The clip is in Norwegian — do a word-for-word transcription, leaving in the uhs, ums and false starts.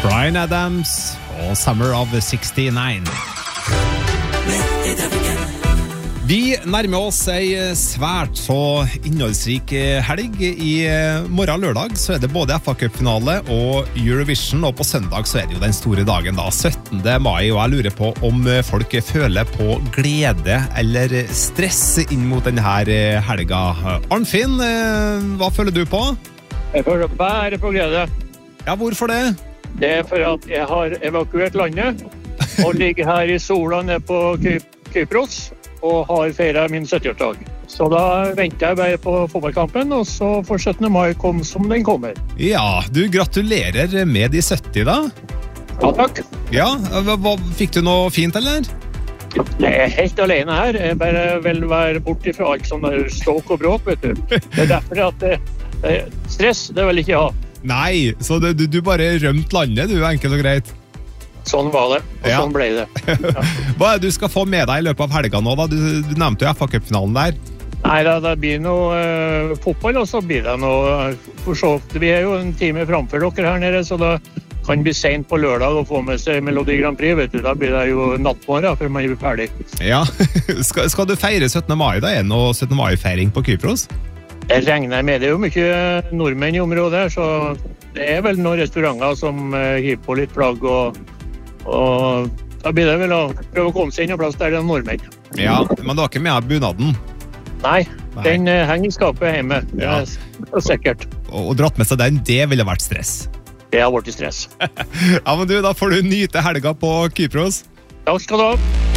Bryan Adams og Summer of sixty-nine. Vi nærmer oss ei svært så innholdsrik helg. I morgen lørdag så er det både F A-cupfinale og Eurovision, og på søndag så er det jo den store dagen da, syttende mai, og jeg lurer på om folk føler på glede eller stress inn mot denne helga. Arnfinn, hva føler du på? Jeg føler bare på glede. Ja, hvorfor det? Det er for at jeg har evakuert landet, og ligger her i sola nede på Kypros, og har feiret min sytti-årsdag. Så da venter jeg bare på fotballkampen, og så får syttende mai komme som den kommer. Ja, du gratulerer med de sytti da. Ja, takk. Ja, hva, hva, fikk du noe fint, eller? Jeg er helt alene her. Jeg bare vil være borte fra alt sånn der ståk og bråk, vet du. Det er derfor at det, det, stress, det vil jeg ikke ha. Nei, så du, du bare rømt landet, du, enkelt og greit. Sånn var det, og ja. Sånn ble det. Ja. Hva er det du skal få med deg i løpet av helga nå da? Du, du nevnte jo F A-cupfinalen der. Nei, da, det blir noe uh, fotball, og så blir det noe uh, for så. Vi er jo en time framfor dere her nede, så da kan det bli sent på lørdag å få med seg Melodi Grand Prix, vet du. Da blir det jo nattmorgen før man blir ferdig. Ja, skal, skal du feire syttende mai da? Er det noe syttende mai-feiring på Kypros? Jeg regner med, det er jo mye nordmenn i området her, så det er vel noen restauranter som uh, hiver på litt flagg og Og da blir det vel å prøve å komme seg inn og plass der det er nordmenn. Ja, men du har ikke med bunaden? Nei, Nei. den uh, henger i skapet hjemme. Ja. Det er sikkert. Og, og dratt med seg den, det ville vært stress. Det har vært stress. Ja, men du, da får du nyte helga på Kypros. Takk skal du ha.